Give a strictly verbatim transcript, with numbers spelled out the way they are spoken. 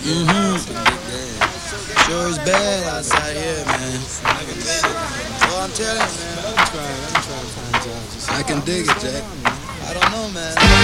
Mm-hmm. Sure is bad outside here, man. Oh, I'm telling you, man. I can dig it, Jack. I don't know, man.